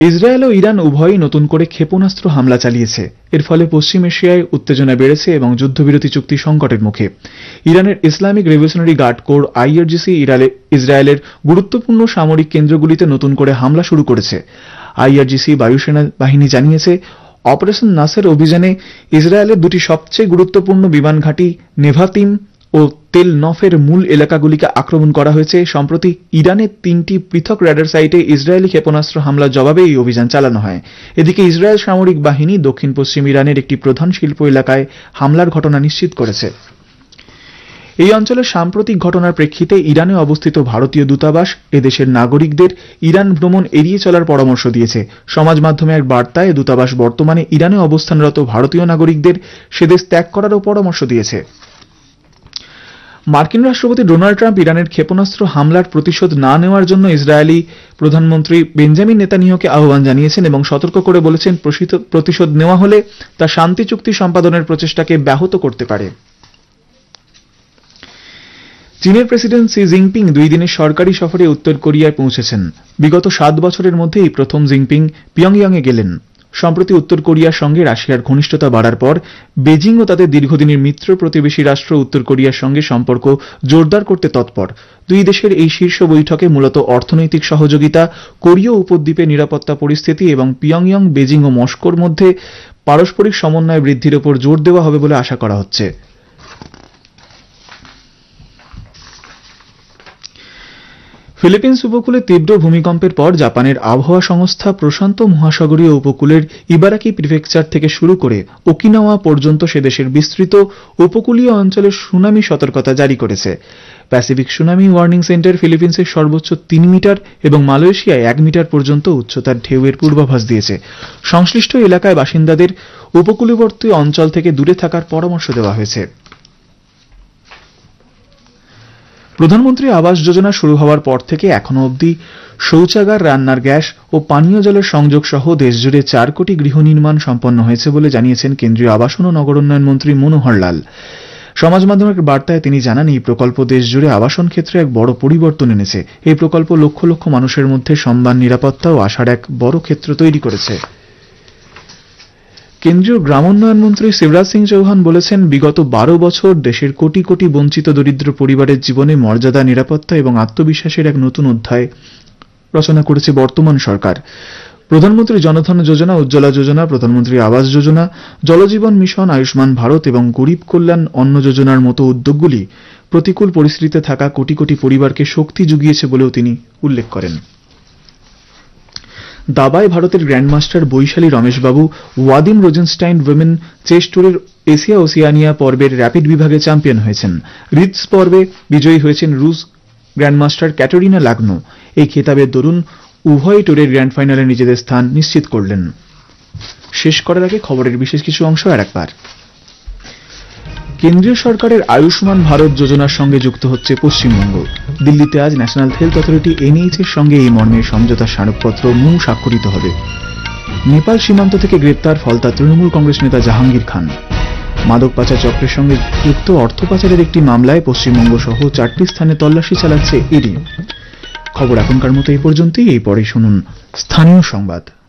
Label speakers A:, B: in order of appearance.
A: Israel ও Iran উভয়ই নতুন করে ক্ষেপণাস্ত্র হামলা চালিয়েছে। এর ফলে পশ্চিম এশিয়ায় উত্তেজনা বেড়েছে এবং যুদ্ধবিরতি চুক্তি সংকটের মুখে। ইরানের Islamic revolutionary guard corps IRGC ইসরায়েলের গুরুত্বপূর্ণ সামরিক কেন্দ্রগুলিতে নতুন করে হামলা শুরু করেছে। আইআরজিসি বায়ুসেনা বাহিনী জানিয়েছে, অপারেশন নাসের অভিযানে ইসরায়েলের দুটি সবচেয়ে গুরুত্বপূর্ণ বিমান ঘাঁটি নেভাতিম ও তেল নফের মূল এলাকাগুলিকে আক্রমণ করা হয়েছে। সম্প্রতি ইরানের 3টি পৃথক র্যাডার সাইটে ইসরায়েলি ক্ষেপণাস্ত্র হামলার জবাবে এই অভিযান চালানো হয়। এদিকে ইসরায়েল সামরিক বাহিনী দক্ষিণ পশ্চিম ইরানের একটি প্রধান শিল্প এলাকায় হামলার ঘটনা নিশ্চিত করেছে। এই অঞ্চলের সাম্প্রতিক ঘটনার প্রেক্ষিতে ইরানে অবস্থিত ভারতীয় দূতাবাস এদেশের নাগরিকদের ইরান ভ্রমণ এড়িয়ে চলার পরামর্শ দিয়েছে। সমাজ মাধ্যমে এক বার্তায় দূতাবাস বর্তমানে ইরানে অবস্থানরত ভারতীয় নাগরিকদের সেদেশ ত্যাগ করারও পরামর্শ দিয়েছে। মার্কিন রাষ্ট্রপতি ডোনাল্ড ট্রাম্প ইরানের ক্ষেপণাস্ত্র হামলার প্রতিশোধ না নেওয়ার জন্য ইসরায়েলি প্রধানমন্ত্রী বেঞ্জামিন নেতানিয়াহুকে আহ্বান জানিয়েছেন এবং সতর্ক করে বলেছেন, প্রতিশোধ নেওয়া হলে তা শান্তি চুক্তি সম্পাদনের প্রচেষ্টাকে ব্যাহত করতে পারে। চীনের প্রেসিডেন্ট শি জিনপিং 2 দিনের সরকারি সফরে উত্তর কোরিয়ায় পৌঁছেছেন। বিগত 7 বছরের মধ্যে এই প্রথম জিনপিং পিয়ংইয়ংয়ে গেলেন। সম্প্রতি উত্তর কোরিয়ার সঙ্গে রাশিয়ার ঘনিষ্ঠতা বাড়ার পর বেজিং ও তাদের দীর্ঘদিনের মিত্র প্রতিবেশী রাষ্ট্র উত্তর কোরিয়ার সঙ্গে সম্পর্ক জোরদার করতে তৎপর। দুই দেশের এই শীর্ষ বৈঠকে মূলত অর্থনৈতিক সহযোগিতা, কোরীয় উপদ্বীপে নিরাপত্তা পরিস্থিতি এবং পিয়ংইয়ং, বেজিং ও মস্কোর মধ্যে পারস্পরিক সমন্বয় বৃদ্ধির উপর জোর দেওয়া হবে বলে আশা করা হচ্ছে। ফিলিপিন্স উপকূলে তীব্র ভূমিকম্পের পর জাপানের আবহাওয়া সংস্থা প্রশান্ত মহাসাগরীয় উপকূলের ইবারাকি প্রিফেকচার থেকে শুরু করে ওকিনাওয়া পর্যন্ত সে দেশের বিস্তৃত উপকূলীয় অঞ্চলে সুনামি সতর্কতা জারি করেছে। প্যাসিফিক সুনামি ওয়ার্নিং সেন্টার ফিলিপিন্সের সর্বোচ্চ 3 মিটার এবং মালয়েশিয়ায় 1 মিটার পর্যন্ত উচ্চতার ঢেউয়ের পূর্বাভাস দিয়েছে। সংশ্লিষ্ট এলাকায় বাসিন্দাদের উপকূলবর্তী অঞ্চল থেকে দূরে থাকার পরামর্শ দেওয়া হয়েছে। প্রধানমন্ত্রী আবাস যোজনা শুরু হওয়ার পর থেকে এখনো অবধি শৌচাগার, রান্নার গ্যাস ও পানীয় জলের সংযোগ সহ দেশজুড়ে 4 কোটি গৃহ নির্মাণ সম্পন্ন হয়েছে বলে জানিয়েছেন কেন্দ্রীয় আবাসন ও নগরোন্নয়ন মন্ত্রী মনোহর লাল। সমাজ মাধ্যমের বার্তায় তিনি জানান, এই প্রকল্প দেশজুড়ে আবাসন ক্ষেত্রে এক বড় পরিবর্তন এনেছে। এই প্রকল্প লক্ষ লক্ষ মানুষের মধ্যে সম্মান, নিরাপত্তা ও আশার এক বড় ক্ষেত্র তৈরি করেছে। কেন্দ্রীয় গ্রামোন্নয়ন মন্ত্রী শিবরাজ সিং চৌহান বলেছেন, বিগত 12 বছর দেশের কোটি কোটি বঞ্চিত দরিদ্র পরিবারের জীবনে মর্যাদা, নিরাপত্তা এবং আত্মবিশ্বাসের এক নতুন অধ্যায় রচনা করেছে বর্তমান সরকার। প্রধানমন্ত্রী জনধন যোজনা, উজ্জ্বলা যোজনা, প্রধানমন্ত্রী আবাস যোজনা, জলজীবন মিশন, আয়ুষ্মান ভারত এবং গরিব কল্যাণ অন্ন যোজনার মতো উদ্যোগগুলি প্রতিকূল পরিস্থিতিতে থাকা কোটি কোটি পরিবারকে শক্তি জুগিয়েছে বলেও তিনি উল্লেখ করেন। দাবায় ভারতের গ্র্যান্ডমাস্টার বৈশালী রমেশবাবু ওয়াদিম রোজেনস্টাইন উইমেন চেস ট্যুরের এশিয়া ওসিয়ানিয়া পর্বের র্যাপিড বিভাগে চ্যাম্পিয়ন হয়েছেন। রিডস পর্বে বিজয়ী হয়েছেন রুশ গ্র্যান্ডমাস্টার ক্যাটারিনা লাগনো। এই খেতাবের দরুন উভয় ট্যুরের গ্র্যান্ড ফাইনালে নিজেদের স্থান নিশ্চিত করলেন। শেষ করার আগে খবরের বিশেষ কিছু অংশ আরেকবার। কেন্দ্রীয় সরকারের আয়ুষ্মান ভারত যোজনার সঙ্গে যুক্ত হচ্ছে পশ্চিমবঙ্গ। দিল্লিতে আজ ন্যাশনাল হেলথ অথরিটি NH এর সঙ্গে এই মর্মে সমঝোতা স্মারকপত্র স্বাক্ষরিত হবে। নেপাল সীমান্ত থেকে গ্রেপ্তার ফলতা তৃণমূল কংগ্রেস নেতা জাহাঙ্গীর খান। মাদক পাচার চক্রের সঙ্গে যুক্ত অর্থ পাচারের একটি মামলায় পশ্চিমবঙ্গ সহ 4টি স্থানে তল্লাশি চালাচ্ছে ED। খবর এখনকার মতো এই পর্যন্তই। এরপরে শুনুন স্থানীয় সংবাদ।